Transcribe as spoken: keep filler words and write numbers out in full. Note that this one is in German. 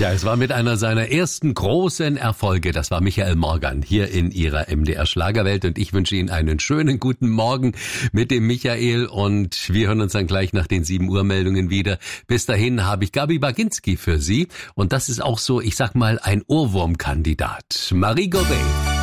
Ja, es war mit einer seiner ersten großen Erfolge. Das war Michael Morgan hier in Ihrer M D R Schlagerwelt. Und ich wünsche Ihnen einen schönen guten Morgen mit dem Michael. Und wir hören uns dann gleich nach den sieben Uhr Meldungen wieder. Bis dahin habe ich Gabi Baginski für Sie. Und das ist auch so, ich sag mal, ein Ohrwurmkandidat. Marie Gaubert.